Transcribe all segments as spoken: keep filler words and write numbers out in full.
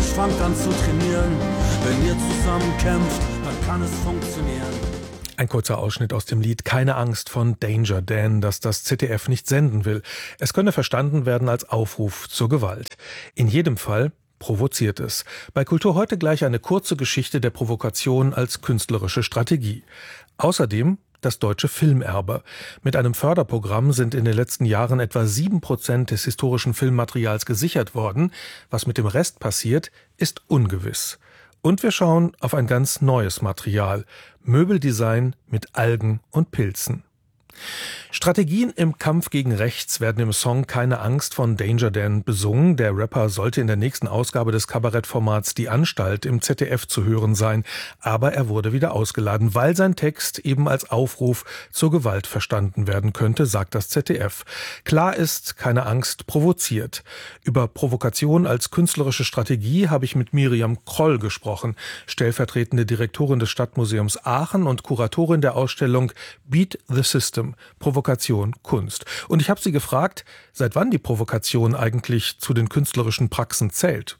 fangt an zu trainieren. Wenn ihr zusammen kämpft, dann kann es funktionieren. Ein kurzer Ausschnitt aus dem Lied Keine Angst von Danger Dan, das das Z D F nicht senden will. Es könne verstanden werden als Aufruf zur Gewalt. In jedem Fall provoziert es. Bei Kultur heute gleich eine kurze Geschichte der Provokation als künstlerische Strategie. Außerdem das deutsche Filmerbe. Mit einem Förderprogramm sind in den letzten Jahren etwa sieben Prozent des historischen Filmmaterials gesichert worden. Was mit dem Rest passiert, ist ungewiss. Und wir schauen auf ein ganz neues Material. Möbeldesign mit Algen und Pilzen. Strategien im Kampf gegen Rechts werden im Song Keine Angst von Danger Dan besungen. Der Rapper sollte in der nächsten Ausgabe des Kabarettformats Die Anstalt im Z D F zu hören sein. Aber er wurde wieder ausgeladen, weil sein Text eben als Aufruf zur Gewalt verstanden werden könnte, sagt das Z D F. Klar ist, Keine Angst provoziert. Über Provokation als künstlerische Strategie habe ich mit Miriam Kroll gesprochen, stellvertretende Direktorin des Stadtmuseums Aachen und Kuratorin der Ausstellung Beat the System. Provokation, Kunst. Und ich habe sie gefragt, seit wann die Provokation eigentlich zu den künstlerischen Praxen zählt.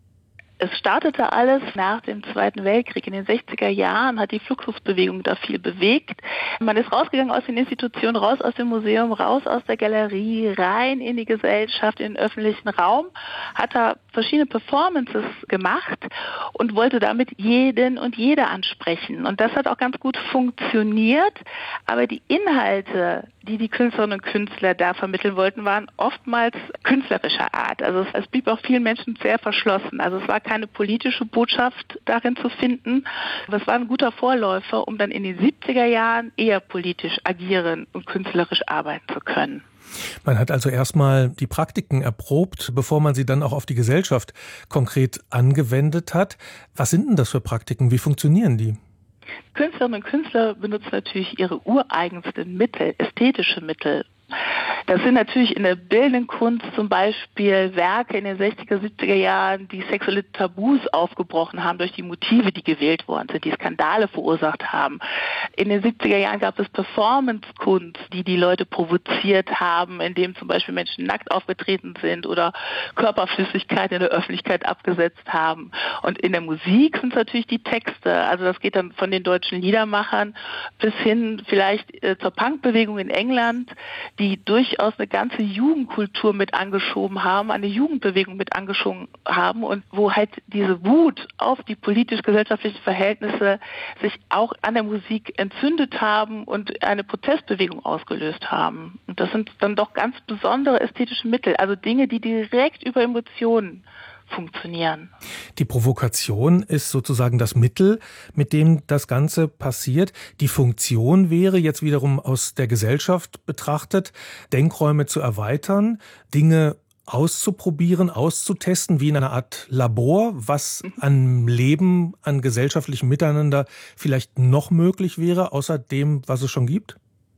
Es startete alles nach dem Zweiten Weltkrieg. In den sechziger Jahren hat die Fluxusbewegung da viel bewegt. Man ist rausgegangen aus den Institutionen, raus aus dem Museum, raus aus der Galerie, rein in die Gesellschaft, in den öffentlichen Raum, hat da verschiedene Performances gemacht und wollte damit jeden und jede ansprechen. Und das hat auch ganz gut funktioniert. Aber die Inhalte, die die Künstlerinnen und Künstler da vermitteln wollten, waren oftmals künstlerischer Art. Also es, es blieb auch vielen Menschen sehr verschlossen. Also es war keine politische Botschaft darin zu finden. Aber es war ein guter Vorläufer, um dann in den siebziger Jahren eher politisch agieren und künstlerisch arbeiten zu können. Man hat also erstmal die Praktiken erprobt, bevor man sie dann auch auf die Gesellschaft konkret angewendet hat. Was sind denn das für Praktiken? Wie funktionieren die? Künstlerinnen und Künstler benutzen natürlich ihre ureigensten Mittel, ästhetische Mittel. Das sind natürlich in der bildenden Kunst zum Beispiel Werke in den sechziger, siebziger Jahren, die sexuelle Tabus aufgebrochen haben durch die Motive, die gewählt worden sind, die Skandale verursacht haben. In den siebziger Jahren gab es Performance-Kunst, die die Leute provoziert haben, indem zum Beispiel Menschen nackt aufgetreten sind oder Körperflüssigkeit in der Öffentlichkeit abgesetzt haben. Und in der Musik sind es natürlich die Texte. Also das geht dann von den deutschen Liedermachern bis hin vielleicht äh, zur Punkbewegung in England, die durchaus eine ganze Jugendkultur mit angeschoben haben, eine Jugendbewegung mit angeschoben haben und wo halt diese Wut auf die politisch-gesellschaftlichen Verhältnisse sich auch an der Musik entzündet haben und eine Protestbewegung ausgelöst haben. Und das sind dann doch ganz besondere ästhetische Mittel, also Dinge, die direkt über Emotionen funktionieren. Die Provokation ist sozusagen das Mittel, mit dem das Ganze passiert. Die Funktion wäre jetzt wiederum aus der Gesellschaft betrachtet, Denkräume zu erweitern, Dinge auszuprobieren, auszutesten, wie in einer Art Labor, was an Leben, an gesellschaftlichem Miteinander vielleicht noch möglich wäre, außer dem, was es schon gibt?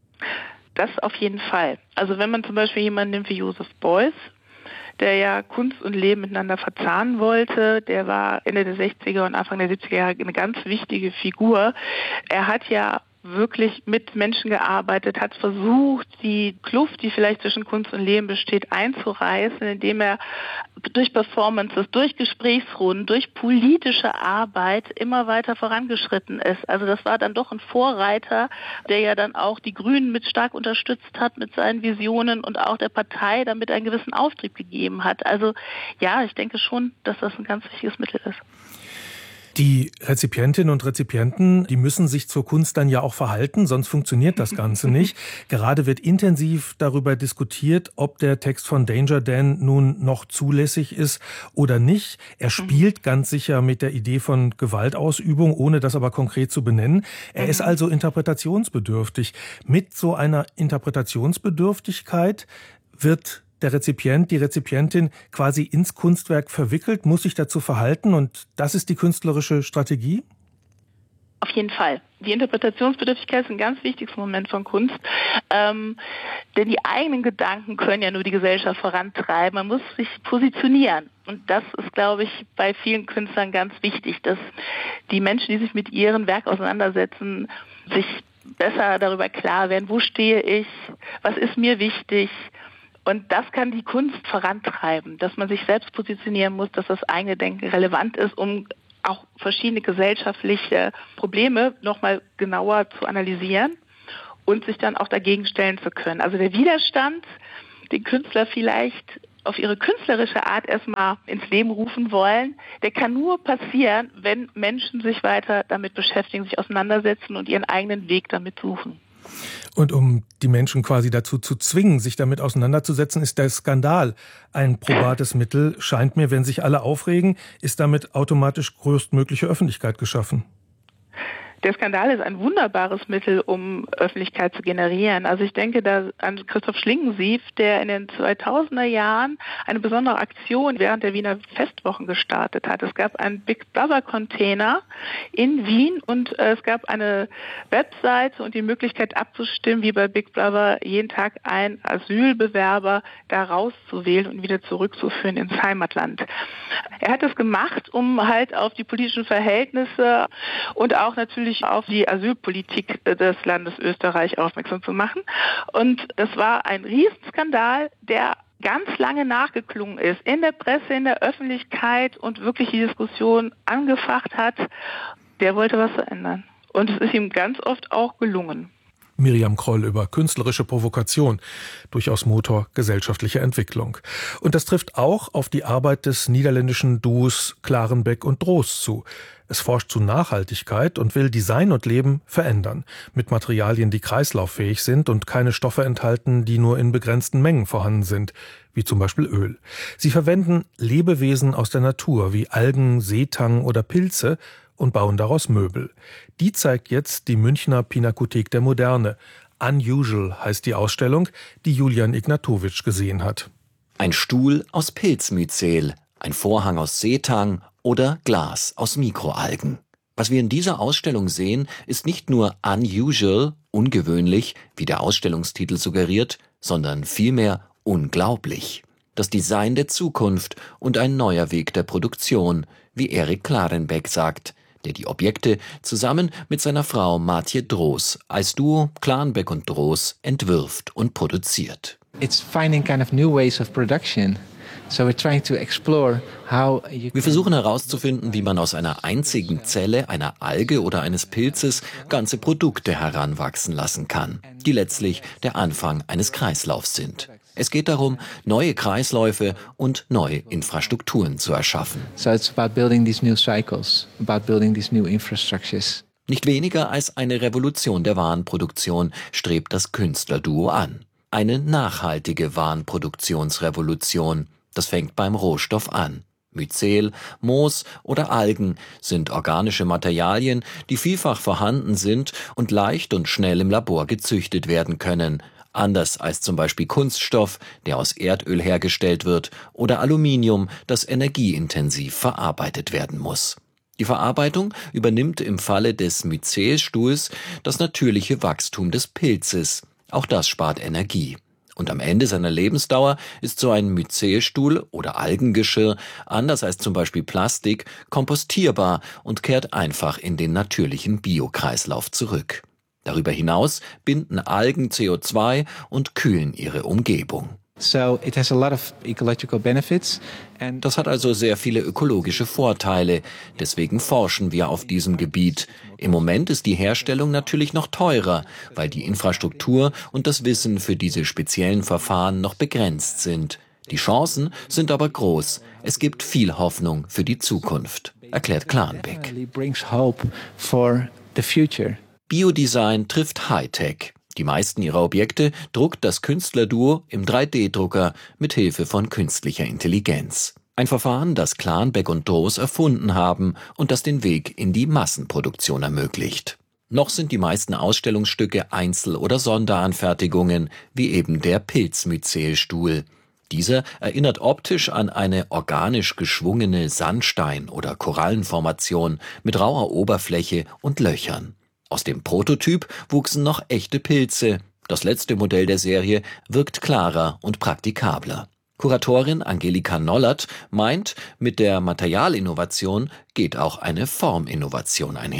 Das auf jeden Fall. Also wenn man zum Beispiel jemanden nimmt wie Joseph Beuys, der ja Kunst und Leben miteinander verzahnen wollte. Der war Ende der sechziger und Anfang der siebziger Jahre eine ganz wichtige Figur. Er hat ja wirklich mit Menschen gearbeitet, hat versucht, die Kluft, die vielleicht zwischen Kunst und Leben besteht, einzureißen, indem er durch Performances, durch Gesprächsrunden, durch politische Arbeit immer weiter vorangeschritten ist. Also das war dann doch ein Vorreiter, der ja dann auch die Grünen mit stark unterstützt hat mit seinen Visionen und auch der Partei damit einen gewissen Auftrieb gegeben hat. Also ja, ich denke schon, dass das ein ganz wichtiges Mittel ist. Die Rezipientinnen und Rezipienten, die müssen sich zur Kunst dann ja auch verhalten, sonst funktioniert das Ganze nicht. Gerade wird intensiv darüber diskutiert, ob der Text von Danger Dan nun noch zulässig ist oder nicht. Er spielt ganz sicher mit der Idee von Gewaltausübung, ohne das aber konkret zu benennen. Er ist also interpretationsbedürftig. Mit so einer Interpretationsbedürftigkeit wird der Rezipient, die Rezipientin quasi ins Kunstwerk verwickelt, muss sich dazu verhalten und das ist die künstlerische Strategie? Auf jeden Fall. Die Interpretationsbedürftigkeit ist ein ganz wichtiges Moment von Kunst, ähm, denn die eigenen Gedanken können ja nur die Gesellschaft vorantreiben. Man muss sich positionieren und das ist, glaube ich, bei vielen Künstlern ganz wichtig, dass die Menschen, die sich mit ihrem Werk auseinandersetzen, sich besser darüber klar werden, wo stehe ich, was ist mir wichtig. Und das kann die Kunst vorantreiben, dass man sich selbst positionieren muss, dass das eigene Denken relevant ist, um auch verschiedene gesellschaftliche Probleme nochmal genauer zu analysieren und sich dann auch dagegen stellen zu können. Also der Widerstand, den Künstler vielleicht auf ihre künstlerische Art erstmal ins Leben rufen wollen, der kann nur passieren, wenn Menschen sich weiter damit beschäftigen, sich auseinandersetzen und ihren eigenen Weg damit suchen. Und um die Menschen quasi dazu zu zwingen, sich damit auseinanderzusetzen, ist der Skandal ein probates Mittel. Scheint mir, wenn sich alle aufregen, ist damit automatisch größtmögliche Öffentlichkeit geschaffen. Der Skandal ist ein wunderbares Mittel, um Öffentlichkeit zu generieren. Also ich denke da an Christoph Schlingensief, der in den zweitausender Jahren eine besondere Aktion während der Wiener Festwochen gestartet hat. Es gab einen Big Brother Container in Wien und äh, es gab eine Webseite und die Möglichkeit abzustimmen, wie bei Big Brother jeden Tag ein Asylbewerber da rauszuwählen und wieder zurückzuführen ins Heimatland. Er hat das gemacht, um halt auf die politischen Verhältnisse und auch natürlich auf die Asylpolitik des Landes Österreich aufmerksam zu machen. Und das war ein Riesenskandal, der ganz lange nachgeklungen ist, in der Presse, in der Öffentlichkeit und wirklich die Diskussion angefacht hat. Der wollte was verändern. Und es ist ihm ganz oft auch gelungen. Miriam Kroll über künstlerische Provokation, durchaus Motor gesellschaftlicher Entwicklung. Und das trifft auch auf die Arbeit des niederländischen Duos Klarenbeck und Droos zu. Es forscht zu Nachhaltigkeit und will Design und Leben verändern, mit Materialien, die kreislauffähig sind und keine Stoffe enthalten, die nur in begrenzten Mengen vorhanden sind, wie zum Beispiel Öl. Sie verwenden Lebewesen aus der Natur, wie Algen, Seetang oder Pilze, und bauen daraus Möbel. Die zeigt jetzt die Münchner Pinakothek der Moderne. Unusual heißt die Ausstellung, die Julian Ignatowitsch gesehen hat. Ein Stuhl aus Pilzmyzel, ein Vorhang aus Seetang oder Glas aus Mikroalgen. Was wir in dieser Ausstellung sehen, ist nicht nur unusual, ungewöhnlich, wie der Ausstellungstitel suggeriert, sondern vielmehr unglaublich. Das Design der Zukunft und ein neuer Weg der Produktion, wie Erik Klarenbeck sagt, der die Objekte zusammen mit seiner Frau Maartje Droos als Duo Klarenbeck und Droos entwirft und produziert. It's finding kind of new ways of production. So we're trying to explore how you Wir versuchen herauszufinden, wie man aus einer einzigen Zelle, einer Alge oder eines Pilzes ganze Produkte heranwachsen lassen kann, die letztlich der Anfang eines Kreislaufs sind. Es geht darum, neue Kreisläufe und neue Infrastrukturen zu erschaffen. So it's about building these new cycles, about building these new infrastructures. Nicht weniger als eine Revolution der Warenproduktion strebt das Künstlerduo an. Eine nachhaltige Warenproduktionsrevolution. Das fängt beim Rohstoff an. Myzel, Moos oder Algen sind organische Materialien, die vielfach vorhanden sind und leicht und schnell im Labor gezüchtet werden können. Anders als zum Beispiel Kunststoff, der aus Erdöl hergestellt wird, oder Aluminium, das energieintensiv verarbeitet werden muss. Die Verarbeitung übernimmt im Falle des Myzelstuhls das natürliche Wachstum des Pilzes. Auch das spart Energie. Und am Ende seiner Lebensdauer ist so ein Myzelstuhl oder Algengeschirr, anders als zum Beispiel Plastik, kompostierbar und kehrt einfach in den natürlichen Biokreislauf zurück. Darüber hinaus binden Algen C O zwei und kühlen ihre Umgebung. So it has a lot of ecological benefits. And Das hat also sehr viele ökologische Vorteile. Deswegen forschen wir auf diesem Gebiet. Im Moment ist die Herstellung natürlich noch teurer, weil die Infrastruktur und das Wissen für diese speziellen Verfahren noch begrenzt sind. Die Chancen sind aber groß. Es gibt viel Hoffnung für die Zukunft, erklärt Klarenbeck. definitely brings hope for the future. Biodesign trifft Hightech. Die meisten ihrer Objekte druckt das Künstlerduo im drei D Drucker mit Hilfe von künstlicher Intelligenz. Ein Verfahren, das Klarenbeck und Droos erfunden haben und das den Weg in die Massenproduktion ermöglicht. Noch sind die meisten Ausstellungsstücke Einzel- oder Sonderanfertigungen, wie eben der Pilzmyzelstuhl. Dieser erinnert optisch an eine organisch geschwungene Sandstein- oder Korallenformation mit rauer Oberfläche und Löchern. Aus dem Prototyp wuchsen noch echte Pilze. Das letzte Modell der Serie wirkt klarer und praktikabler. Kuratorin Angelika Nollert meint, mit der Materialinnovation geht auch eine Forminnovation einher.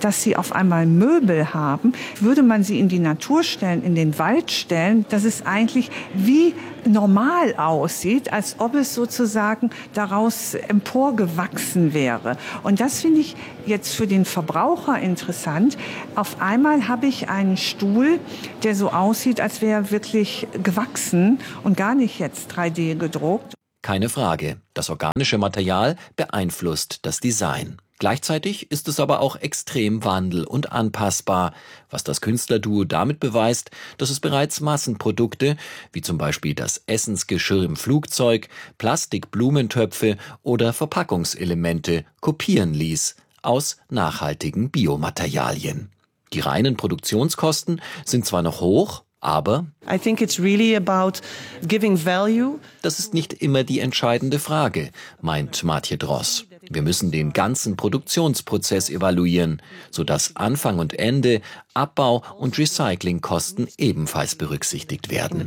dass sie auf einmal Möbel haben. Würde man sie in die Natur stellen, in den Wald stellen, dass es eigentlich wie normal aussieht, als ob es sozusagen daraus emporgewachsen wäre. Und das finde ich jetzt für den Verbraucher interessant. Auf einmal habe ich einen Stuhl, der so aussieht, als wäre er wirklich gewachsen und gar nicht jetzt drei D gedruckt. Keine Frage, das organische Material beeinflusst das Design. Gleichzeitig ist es aber auch extrem wandel- und anpassbar, was das Künstlerduo damit beweist, dass es bereits Massenprodukte, wie zum Beispiel das Essensgeschirr im Flugzeug, Plastikblumentöpfe oder Verpackungselemente kopieren ließ aus nachhaltigen Biomaterialien. Die reinen Produktionskosten sind zwar noch hoch, aber I think it's really about giving value. Das ist nicht immer die entscheidende Frage, meint Maartje Dross. Wir müssen den ganzen Produktionsprozess evaluieren, sodass Anfang und Ende, Abbau und Recyclingkosten ebenfalls berücksichtigt werden.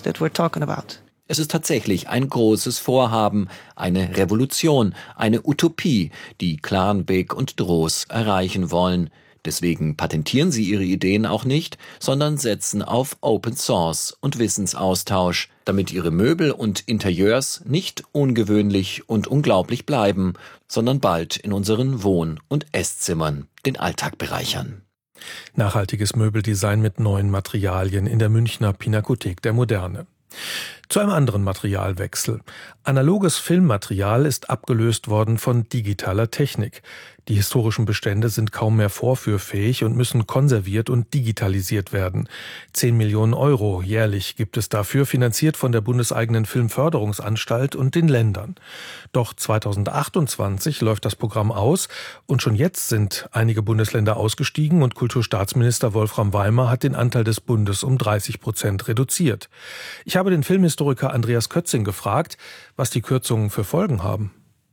Es ist tatsächlich ein großes Vorhaben, eine Revolution, eine Utopie, die Klarenbeek und Dross erreichen wollen. Deswegen patentieren sie ihre Ideen auch nicht, sondern setzen auf Open Source und Wissensaustausch, damit ihre Möbel und Interieurs nicht ungewöhnlich und unglaublich bleiben, sondern bald in unseren Wohn- und Esszimmern den Alltag bereichern. Nachhaltiges Möbeldesign mit neuen Materialien in der Münchner Pinakothek der Moderne. Zu einem anderen Materialwechsel. Analoges Filmmaterial ist abgelöst worden von digitaler Technik. Die historischen Bestände sind kaum mehr vorführfähig und müssen konserviert und digitalisiert werden. Zehn Millionen Euro jährlich gibt es dafür, finanziert von der bundeseigenen Filmförderungsanstalt und den Ländern. Doch zweitausendachtundzwanzig läuft das Programm aus und schon jetzt sind einige Bundesländer ausgestiegen und Kulturstaatsminister Wolfram Weimer hat den Anteil des Bundes um dreißig Prozent reduziert. Ich habe den Filmhistoriker Andreas Kötzing gefragt, was die Kürzungen für Folgen haben.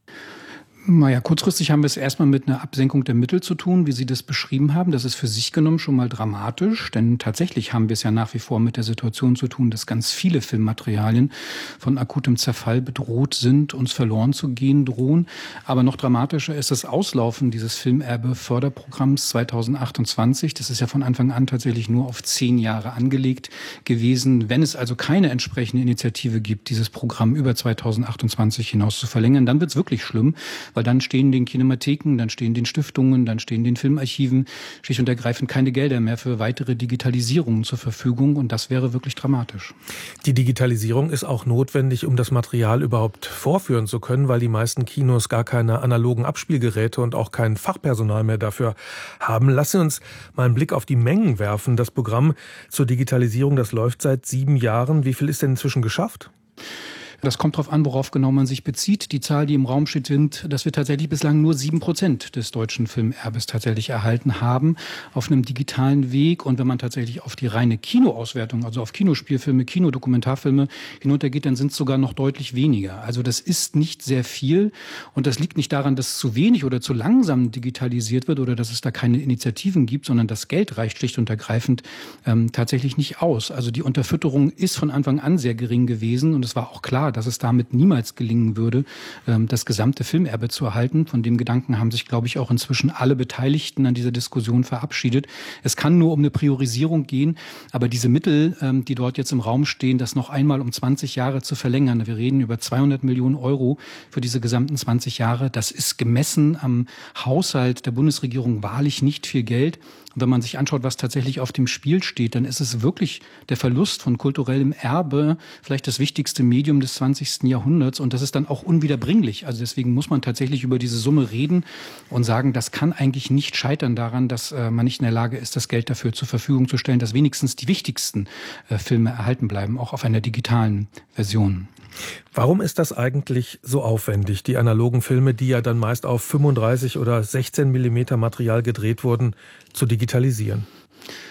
Naja, kurzfristig haben wir es erstmal mit einer Absenkung der Mittel zu tun, wie Sie das beschrieben haben. Das ist für sich genommen schon mal dramatisch, denn tatsächlich haben wir es ja nach wie vor mit der Situation zu tun, dass ganz viele Filmmaterialien von akutem Zerfall bedroht sind, uns verloren zu gehen drohen. Aber noch dramatischer ist das Auslaufen dieses Filmerbe-Förderprogramms zweitausendachtundzwanzig. Das ist ja von Anfang an tatsächlich nur auf zehn Jahre angelegt gewesen. Wenn es also keine entsprechende Initiative gibt, dieses Programm über zweitausendachtundzwanzig hinaus zu verlängern, dann wird es wirklich schlimm. Weil dann stehen den Kinematheken, dann stehen den Stiftungen, dann stehen den Filmarchiven schlicht und ergreifend keine Gelder mehr für weitere Digitalisierungen zur Verfügung. Und das wäre wirklich dramatisch. Die Digitalisierung ist auch notwendig, um das Material überhaupt vorführen zu können, weil die meisten Kinos gar keine analogen Abspielgeräte und auch kein Fachpersonal mehr dafür haben. Lassen Sie uns mal einen Blick auf die Mengen werfen. Das Programm zur Digitalisierung, das läuft seit sieben Jahren. Wie viel ist denn inzwischen geschafft? Das kommt darauf an, worauf genau man sich bezieht. Die Zahl, die im Raum steht, sind, dass wir tatsächlich bislang nur sieben Prozent des deutschen Filmerbes tatsächlich erhalten haben auf einem digitalen Weg. Und wenn man tatsächlich auf die reine Kinoauswertung, also auf Kinospielfilme, Kinodokumentarfilme hinuntergeht, dann sind es sogar noch deutlich weniger. Also das ist nicht sehr viel. Und das liegt nicht daran, dass zu wenig oder zu langsam digitalisiert wird oder dass es da keine Initiativen gibt, sondern das Geld reicht schlicht und ergreifend ähm, tatsächlich nicht aus. Also die Unterfütterung ist von Anfang an sehr gering gewesen. Und es war auch klar, dass es damit niemals gelingen würde, das gesamte Filmerbe zu erhalten. Von dem Gedanken haben sich, glaube ich, auch inzwischen alle Beteiligten an dieser Diskussion verabschiedet. Es kann nur um eine Priorisierung gehen, aber diese Mittel, die dort jetzt im Raum stehen, das noch einmal um zwanzig Jahre zu verlängern, wir reden über zweihundert Millionen Euro für diese gesamten zwanzig Jahre, das ist gemessen am Haushalt der Bundesregierung wahrlich nicht viel Geld. Und wenn man sich anschaut, was tatsächlich auf dem Spiel steht, dann ist es wirklich der Verlust von kulturellem Erbe, vielleicht das wichtigste Medium des zwanzigsten Jahrhunderts. Und das ist dann auch unwiederbringlich. Also deswegen muss man tatsächlich über diese Summe reden und sagen, das kann eigentlich nicht scheitern daran, dass äh, man nicht in der Lage ist, das Geld dafür zur Verfügung zu stellen, dass wenigstens die wichtigsten äh, Filme erhalten bleiben, auch auf einer digitalen Version. Warum ist das eigentlich so aufwendig, die analogen Filme, die ja dann meist auf fünfunddreißig oder sechzehn Millimeter Material gedreht wurden, zu digitalisieren?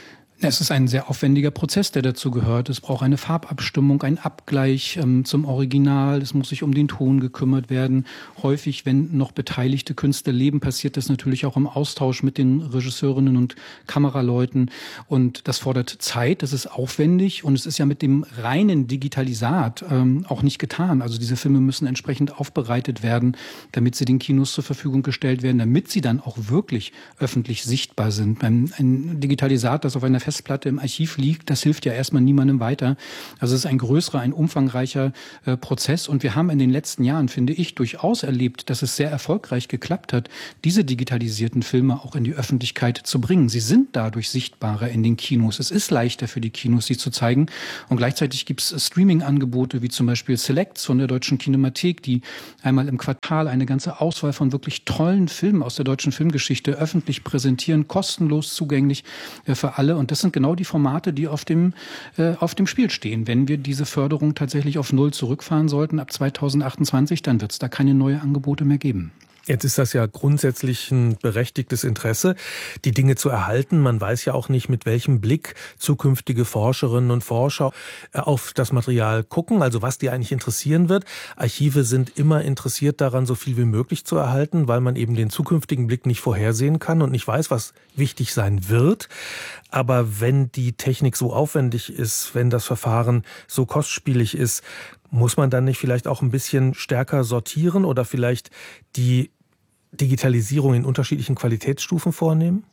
Es ist ein sehr aufwendiger Prozess, der dazu gehört. Es braucht eine Farbabstimmung, einen Abgleich ähm, zum Original. Es muss sich um den Ton gekümmert werden. Häufig, wenn noch beteiligte Künstler leben, passiert das natürlich auch im Austausch mit den Regisseurinnen und Kameraleuten. Und das fordert Zeit, das ist aufwendig. Und es ist ja mit dem reinen Digitalisat ähm, auch nicht getan. Also diese Filme müssen entsprechend aufbereitet werden, damit sie den Kinos zur Verfügung gestellt werden, damit sie dann auch wirklich öffentlich sichtbar sind. Ein, ein Digitalisat, das auf einer Festplatte im Archiv liegt, das hilft ja erstmal niemandem weiter. Also es ist ein größerer, ein umfangreicher äh, Prozess. Und wir haben in den letzten Jahren, finde ich, durchaus erlebt, dass es sehr erfolgreich geklappt hat, diese digitalisierten Filme auch in die Öffentlichkeit zu bringen. Sie sind dadurch sichtbarer in den Kinos. Es ist leichter für die Kinos, sie zu zeigen. Und gleichzeitig gibt es Streaming-Angebote wie zum Beispiel Selects von der Deutschen Kinemathek, die einmal im Quartal eine ganze Auswahl von wirklich tollen Filmen aus der deutschen Filmgeschichte öffentlich präsentieren, kostenlos zugänglich äh, für alle. Und das sind genau die Formate, die auf dem, äh, auf dem Spiel stehen. Wenn wir diese Förderung tatsächlich auf Null zurückfahren sollten ab zweitausendachtundzwanzig, dann wird es da keine neuen Angebote mehr geben. Jetzt ist das ja grundsätzlich ein berechtigtes Interesse, die Dinge zu erhalten. Man weiß ja auch nicht, mit welchem Blick zukünftige Forscherinnen und Forscher auf das Material gucken, also was die eigentlich interessieren wird. Archive sind immer interessiert daran, so viel wie möglich zu erhalten, weil man eben den zukünftigen Blick nicht vorhersehen kann und nicht weiß, was wichtig sein wird. Aber wenn die Technik so aufwendig ist, wenn das Verfahren so kostspielig ist, muss man dann nicht vielleicht auch ein bisschen stärker sortieren oder vielleicht die Digitalisierung in unterschiedlichen Qualitätsstufen vornehmen?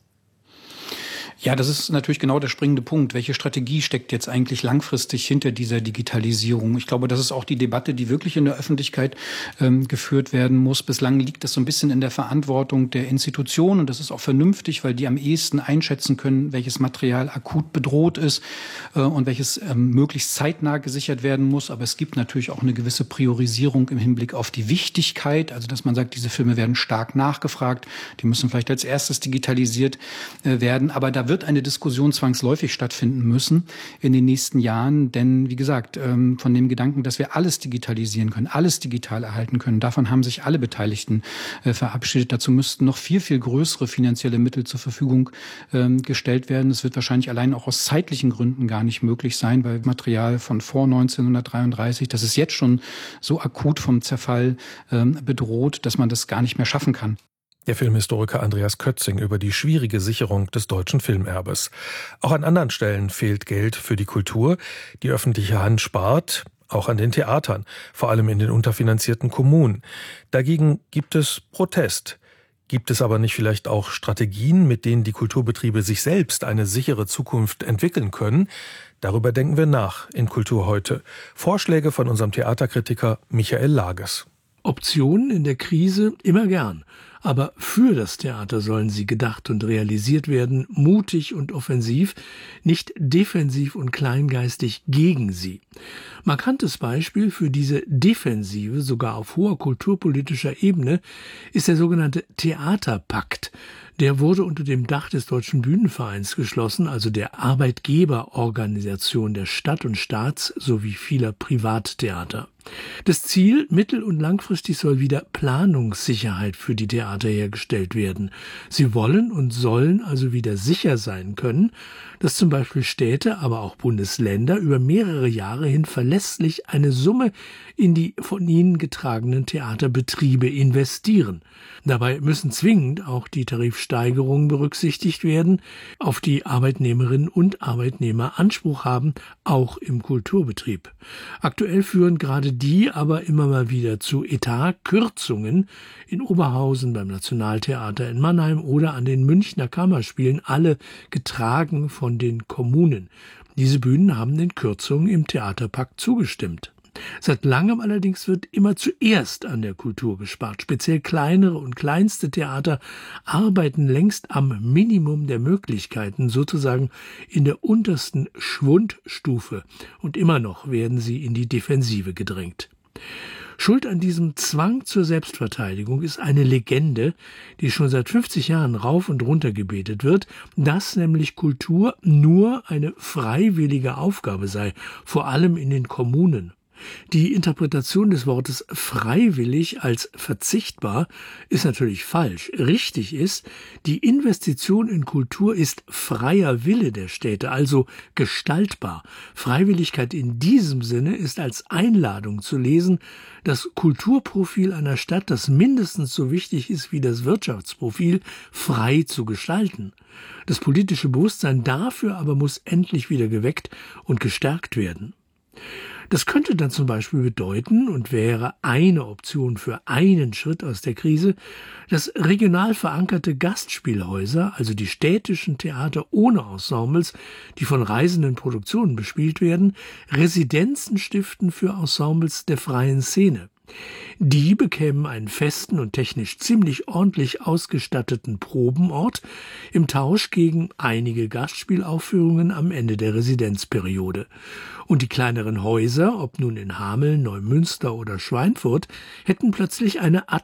Ja, das ist natürlich genau der springende Punkt. Welche Strategie steckt jetzt eigentlich langfristig hinter dieser Digitalisierung? Ich glaube, das ist auch die Debatte, die wirklich in der Öffentlichkeit ähm, geführt werden muss. Bislang liegt das so ein bisschen in der Verantwortung der Institutionen und das ist auch vernünftig, weil die am ehesten einschätzen können, welches Material akut bedroht ist äh, und welches ähm, möglichst zeitnah gesichert werden muss. Aber es gibt natürlich auch eine gewisse Priorisierung im Hinblick auf die Wichtigkeit, also dass man sagt, diese Filme werden stark nachgefragt, die müssen vielleicht als erstes digitalisiert äh, werden. Aber da wird eine Diskussion zwangsläufig stattfinden müssen in den nächsten Jahren. Denn wie gesagt, von dem Gedanken, dass wir alles digitalisieren können, alles digital erhalten können, davon haben sich alle Beteiligten verabschiedet. Dazu müssten noch viel, viel größere finanzielle Mittel zur Verfügung gestellt werden. Es wird wahrscheinlich allein auch aus zeitlichen Gründen gar nicht möglich sein, weil Material von vor neunzehnhundertdreiunddreißig, das ist jetzt schon so akut vom Zerfall bedroht, dass man das gar nicht mehr schaffen kann. Der Filmhistoriker Andreas Kötzing über die schwierige Sicherung des deutschen Filmerbes. Auch an anderen Stellen fehlt Geld für die Kultur. Die öffentliche Hand spart, auch an den Theatern, vor allem in den unterfinanzierten Kommunen. Dagegen gibt es Protest. Gibt es aber nicht vielleicht auch Strategien, mit denen die Kulturbetriebe sich selbst eine sichere Zukunft entwickeln können? Darüber denken wir nach in Kultur heute. Vorschläge von unserem Theaterkritiker Michael Lages. Optionen in der Krise immer gern. Aber für das Theater sollen sie gedacht und realisiert werden, mutig und offensiv, nicht defensiv und kleingeistig gegen sie. Markantes Beispiel für diese Defensive, sogar auf hoher kulturpolitischer Ebene, ist der sogenannte Theaterpakt. Der wurde unter dem Dach des Deutschen Bühnenvereins geschlossen, also der Arbeitgeberorganisation der Stadt und Staats sowie vieler Privattheater. Das Ziel, mittel- und langfristig soll wieder Planungssicherheit für die Theater hergestellt werden. Sie wollen und sollen also wieder sicher sein können, dass zum Beispiel Städte, aber auch Bundesländer über mehrere Jahre hin verlässlich eine Summe in die von ihnen getragenen Theaterbetriebe investieren. Dabei müssen zwingend auch die Tarifsteigerungen berücksichtigt werden, auf die Arbeitnehmerinnen und Arbeitnehmer Anspruch haben, auch im Kulturbetrieb. Aktuell führen gerade die aber immer mal wieder zu Etatkürzungen in Oberhausen, beim Nationaltheater in Mannheim oder an den Münchner Kammerspielen, alle getragen von den Kommunen. Diese Bühnen haben den Kürzungen im Theaterpakt zugestimmt. Seit langem allerdings wird immer zuerst an der Kultur gespart. Speziell kleinere und kleinste Theater arbeiten längst am Minimum der Möglichkeiten, sozusagen in der untersten Schwundstufe. Und immer noch werden sie in die Defensive gedrängt. Schuld an diesem Zwang zur Selbstverteidigung ist eine Legende, die schon seit fünfzig Jahren rauf und runter gebetet wird, dass nämlich Kultur nur eine freiwillige Aufgabe sei, vor allem in den Kommunen. Die Interpretation des Wortes freiwillig als verzichtbar ist natürlich falsch. Richtig ist, die Investition in Kultur ist freier Wille der Städte, also gestaltbar. Freiwilligkeit in diesem Sinne ist als Einladung zu lesen, das Kulturprofil einer Stadt, das mindestens so wichtig ist wie das Wirtschaftsprofil, frei zu gestalten. Das politische Bewusstsein dafür aber muss endlich wieder geweckt und gestärkt werden. Das könnte dann zum Beispiel bedeuten und wäre eine Option für einen Schritt aus der Krise, dass regional verankerte Gastspielhäuser, also die städtischen Theater ohne Ensembles, die von reisenden Produktionen bespielt werden, Residenzen stiften für Ensembles der freien Szene. Die bekämen einen festen und technisch ziemlich ordentlich ausgestatteten Probenort im Tausch gegen einige Gastspielaufführungen am Ende der Residenzperiode. Und die kleineren Häuser, ob nun in Hameln, Neumünster oder Schweinfurt, hätten plötzlich eine